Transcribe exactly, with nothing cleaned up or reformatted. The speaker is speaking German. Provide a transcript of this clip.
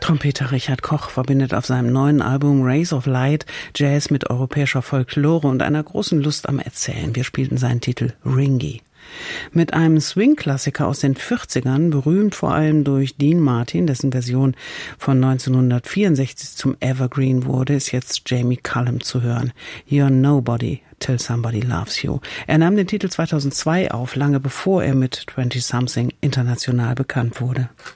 Trompeter Richard Koch verbindet auf seinem neuen Album Rays of Light Jazz mit europäischer Folklore und einer großen Lust am Erzählen. Wir spielten seinen Titel Ringy. Mit einem Swing-Klassiker aus den vierzigern, berühmt vor allem durch Dean Martin, dessen Version von neunzehnhundertvierundsechzig zum Evergreen wurde, ist jetzt Jamie Cullum zu hören. You're Nobody Till Somebody Loves You. Er nahm den Titel zweitausendzwei auf, lange bevor er mit twenty something international bekannt wurde.